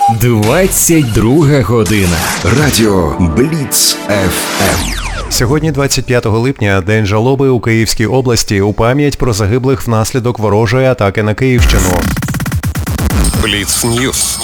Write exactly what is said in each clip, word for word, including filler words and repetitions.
двадцять друга година. Радіо Бліц еф ем. Сьогодні, двадцять п'ятого липня, день жалоби у Київській області у пам'ять про загиблих внаслідок ворожої атаки на Київщину. Бліц Ньюс.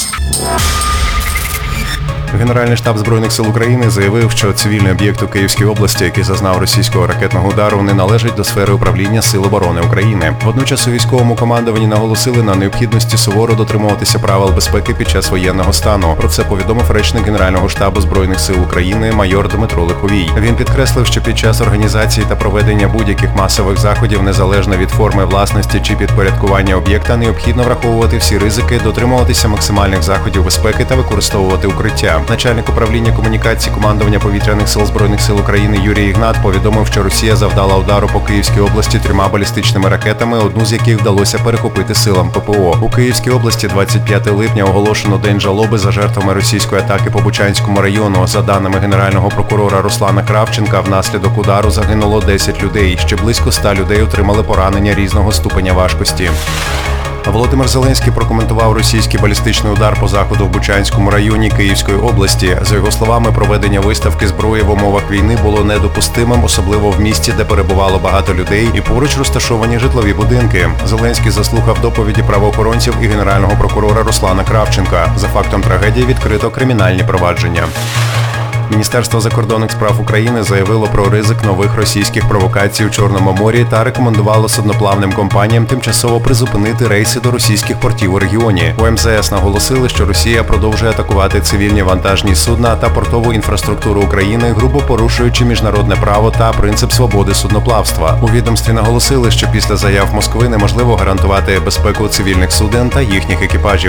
Генеральний штаб Збройних сил України заявив, що цивільний об'єкт у Київській області, який зазнав російського ракетного удару, не належить до сфери управління Сил оборони України. Водночас у військовому командуванні наголосили на необхідності суворо дотримуватися правил безпеки під час воєнного стану. Про це повідомив речник Генерального штабу Збройних сил України майор Дмитро Лиховій. Він підкреслив, що під час організації та проведення будь-яких масових заходів, незалежно від форми власності чи підпорядкування об'єкта, необхідно враховувати всі ризики, дотримуватися максимальних заходів безпеки та використовувати укриття. Начальник управління комунікації командування повітряних сил Збройних сил України Юрій Ігнат повідомив, що Росія завдала удару по Київській області трьома балістичними ракетами, одну з яких вдалося перехопити силам ППО. У Київській області двадцять п'ятого липня оголошено День жалоби за жертвами російської атаки по Бучанському району. За даними Генерального прокурора Руслана Кравченка, внаслідок удару загинуло десять людей. Ще близько ста людей отримали поранення різного ступеня важкості. Володимир Зеленський прокоментував російський балістичний удар по заходу в Бучанському районі Київської області. За його словами, проведення виставки зброї в умовах війни було недопустимим, особливо в місті, де перебувало багато людей і поруч розташовані житлові будинки. Зеленський заслухав доповіді правоохоронців і генерального прокурора Руслана Кравченка. За фактом трагедії відкрито кримінальні провадження. Міністерство закордонних справ України заявило про ризик нових російських провокацій у Чорному морі та рекомендувало судноплавним компаніям тимчасово призупинити рейси до російських портів у регіоні. У ем зе ес наголосили, що Росія продовжує атакувати цивільні вантажні судна та портову інфраструктуру України, грубо порушуючи міжнародне право та принцип свободи судноплавства. У відомстві наголосили, що після заяв Москви неможливо гарантувати безпеку цивільних суден та їхніх екіпажів.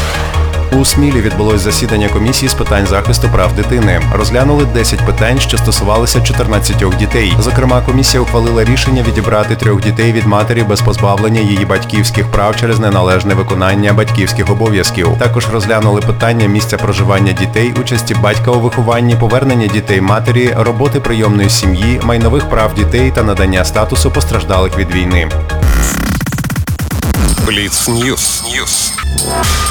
У Смілі відбулось засідання комісії з питань захисту прав дитини. Розглянули десять питань, що стосувалися чотирнадцятьох дітей. Зокрема, комісія ухвалила рішення відібрати трьох дітей від матері без позбавлення її батьківських прав через неналежне виконання батьківських обов'язків. Також розглянули питання місця проживання дітей, участі батька у вихованні, повернення дітей матері, роботи прийомної сім'ї, майнових прав дітей та надання статусу постраждалих від війни. Бліц Ньюс.